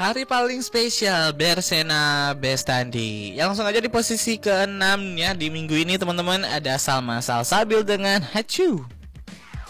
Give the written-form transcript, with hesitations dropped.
Hari paling spesial Bersena Bestandi. Yang langsung aja di posisi ke-6 ya di minggu ini teman-teman ada Salma Salsabil dengan Hachu.